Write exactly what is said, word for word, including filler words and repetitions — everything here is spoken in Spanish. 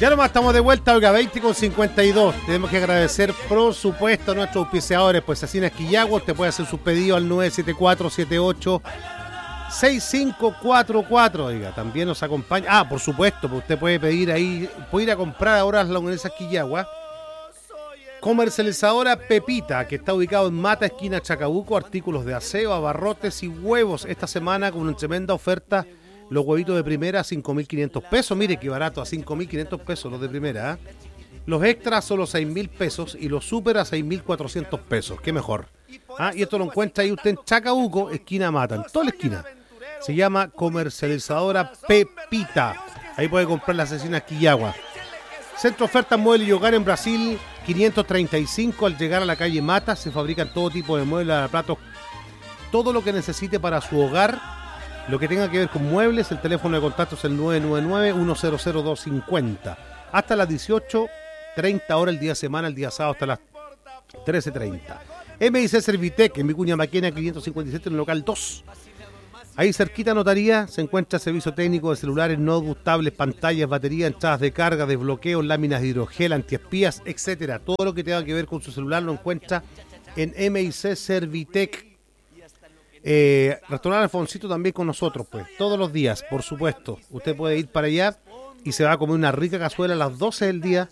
Ya nomás estamos de vuelta, oiga, veinte con cincuenta y dos. Tenemos que agradecer, por supuesto, a nuestros auspiciadores, pues así en Esquillagua. Usted puede hacer sus pedidos al nueve siete cuatro, siete ocho, seis cinco cuatro cuatro. Oiga, también nos acompaña. Ah, por supuesto, pues usted puede pedir ahí, puede ir a comprar ahora las longanizas Esquillagua. Comercializadora Pepita, que está ubicado en Mata, esquina Chacabuco, artículos de aseo, abarrotes y huevos. Esta semana con una tremenda oferta. Los huevitos de primera a cinco mil quinientos pesos. Mire qué barato, a cinco mil quinientos pesos los de primera. ¿eh? Los extras solo seis mil pesos y los super a seis mil cuatrocientos pesos. Qué mejor. ¿Ah? Y esto lo encuentra ahí usted en Chacabuco, esquina Mata, en toda la esquina. Se llama Comercializadora Pepita. Ahí puede comprar la asesina Esquillagua. Centro Ofertas Muebles y Hogar en Brasil, quinientos treinta y cinco. Al llegar a la calle Mata se fabrican todo tipo de muebles, platos, todo lo que necesite para su hogar. Lo que tenga que ver con muebles, el teléfono de contacto es el nueve nueve nueve, uno cero cero, dos cinco cero. Hasta las dieciocho treinta horas el día de semana, el día sábado hasta las trece treinta. M I C Servitec en Vicuña Maquena quinientos cincuenta y siete en el local dos. Ahí cerquita notaría se encuentra servicio técnico de celulares, notebooks, tablets, pantallas, baterías, entradas de carga, desbloqueos, láminas de hidrogel, antiespías, etcétera. Todo lo que tenga que ver con su celular lo encuentra en M I C Servitec. Eh, Restaurante Alfoncito también con nosotros, pues, todos los días, por supuesto. Usted puede ir para allá y se va a comer una rica cazuela a las doce del día